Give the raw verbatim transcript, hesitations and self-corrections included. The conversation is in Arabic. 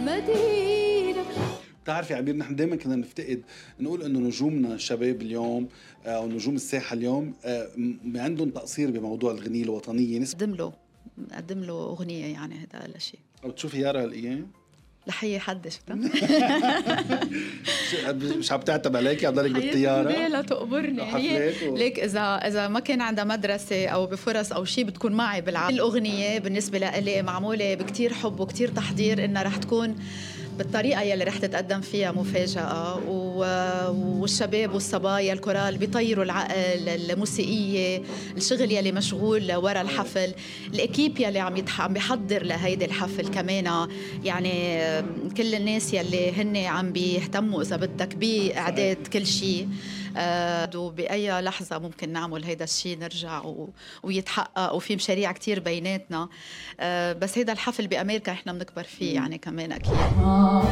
مدينة. بتعرفي عبير، نحن دائما كنا نفتقد نقول انه نجومنا الشباب اليوم او نجوم الساحه اليوم عندهم تقصير بموضوع الغنية الوطنيه. نقدم له نقدم له اغنيه، يعني هذا الشيء. او تشوفي يارا هالايام لحية حد شفتها مش عم تعتب عليكي، عضلك بالطياره ليه لا تقبرني هي و... ليك اذا اذا ما كان عندها مدرسه او بفرص او شيء بتكون معي بالعالم. الاغنيه بالنسبه لي معموله بكتير حب وكتير تحضير، انها رح تكون بالطريقة يلي رح تتقدم فيها مفاجأة، والشباب والصبايا الكورال بيطيروا العقل، الموسيقية، الشغل يلي مشغول ورا الحفل، الإكيب يلي عم عم بيحضر لهيدا الحفل كمان، يعني كل الناس يلي هن عم بيهتموا إذا بدك بإعداد كل شيء. آه وبأي لحظة ممكن نعمل هيدا الشيء نرجع و... ويتحقق، وفي مشاريع كتير بيناتنا. آه بس هيدا الحفل بأمريكا إحنا بنكبر فيه يعني كمان أكيد.